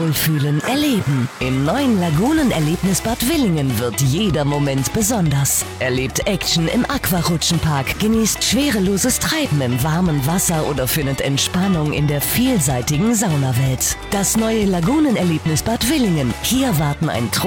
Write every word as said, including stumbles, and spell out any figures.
Wohlfühlen erleben. Im neuen Lagunenerlebnisbad Willingen wird jeder Moment besonders. Erlebt Action im Aquarutschenpark, genießt schwereloses Treiben im warmen Wasser oder findet Entspannung in der vielseitigen Saunawelt. Das neue Lagunenerlebnisbad Willingen. Hier warten ein